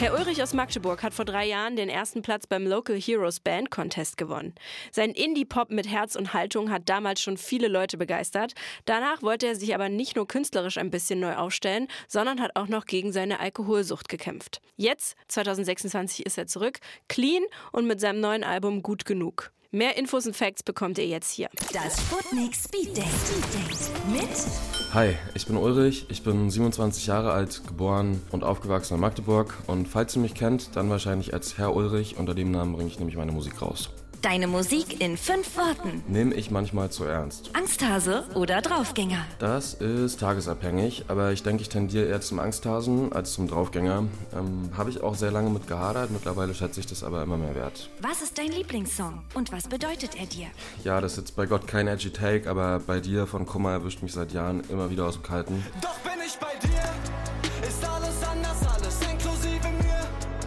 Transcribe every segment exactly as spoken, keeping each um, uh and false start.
Herr Ulrich aus Magdeburg hat vor drei Jahren den ersten Platz beim Local Heroes Band Contest gewonnen. Sein Indie-Pop mit Herz und Haltung hat damals schon viele Leute begeistert. Danach wollte er sich aber nicht nur künstlerisch ein bisschen neu aufstellen, sondern hat auch noch gegen seine Alkoholsucht gekämpft. Jetzt, zwanzig sechsundzwanzig, ist er zurück, clean und mit seinem neuen Album Gut genug. Mehr Infos und Facts bekommt ihr jetzt hier. Das Sputnik Speed Date mit... Hi, ich bin Ulrich, ich bin siebenundzwanzig Jahre alt, geboren und aufgewachsen in Magdeburg. Und falls ihr mich kennt, dann wahrscheinlich als Herr Ulrich. Unter dem Namen bringe ich nämlich meine Musik raus. Deine Musik in fünf Worten. Nehme ich manchmal zu ernst. Angsthase oder Draufgänger? Das ist tagesabhängig, aber ich denke, ich tendiere eher zum Angsthasen als zum Draufgänger. Ähm, Habe ich auch sehr lange mit gehadert, mittlerweile schätze ich das aber immer mehr wert. Was ist dein Lieblingssong und was bedeutet er dir? Ja, das ist jetzt bei Gott kein edgy Take, aber bei dir von Kummer erwischt mich seit Jahren immer wieder aus dem Kalten. Doch bin ich bei dir, ist alles anders, alles inklusive mir.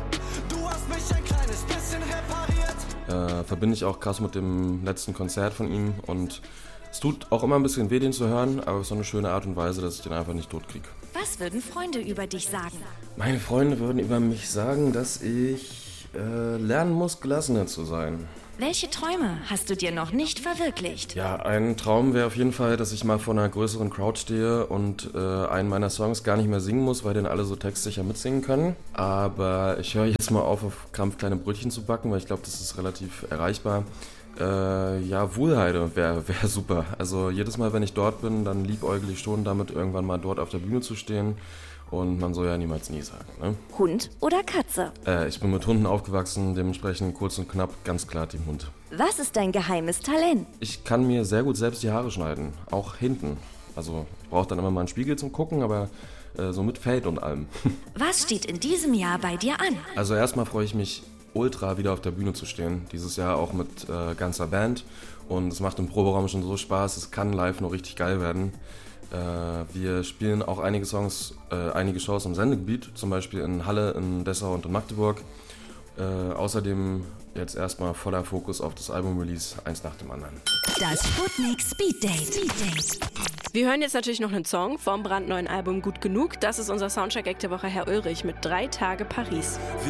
Du hast mich ein kleines bisschen repariert. Äh, verbinde ich auch krass mit dem letzten Konzert von ihm und es tut auch immer ein bisschen weh, den zu hören, aber auf so eine schöne Art und Weise, dass ich den einfach nicht tot kriege. Was würden Freunde über dich sagen? Meine Freunde würden über mich sagen, dass ich äh, lernen muss, gelassener zu sein. Welche Träume hast du dir noch nicht verwirklicht? Ja, ein Traum wäre auf jeden Fall, dass ich mal vor einer größeren Crowd stehe und äh, einen meiner Songs gar nicht mehr singen muss, weil den alle so textsicher mitsingen können. Aber ich höre jetzt mal auf, auf Krampf kleine Brötchen zu backen, weil ich glaube, das ist relativ erreichbar. Äh, ja, Wuhlheide wäre wär super. Also jedes Mal, wenn ich dort bin, dann liebäugle ich schon damit, irgendwann mal dort auf der Bühne zu stehen. Und man soll ja niemals nie sagen, ne? Hund oder Katze? Äh, ich bin mit Hunden aufgewachsen, dementsprechend kurz und knapp, ganz klar Team Hund. Was ist dein geheimes Talent? Ich kann mir sehr gut selbst die Haare schneiden, auch hinten. Also ich brauche dann immer mal einen Spiegel zum Gucken, aber äh, so mit Fade und allem. Was steht in diesem Jahr bei dir an? Also erstmal freue ich mich ultra, wieder auf der Bühne zu stehen. Dieses Jahr auch mit äh, ganzer Band. Und es macht im Proberaum schon so Spaß, es kann live noch richtig geil werden. Äh, wir spielen auch einige Songs, äh, einige Shows im Sendegebiet, zum Beispiel in Halle, in Dessau und in Magdeburg. Äh, außerdem jetzt erstmal voller Fokus auf das Album-Release, eins nach dem anderen. Das Sputnik Speed Date. Speed Date. Wir hören jetzt natürlich noch einen Song vom brandneuen Album Gut genug. Das ist unser Soundcheck-Act der Woche, Herr Ulrich mit drei Tage Paris.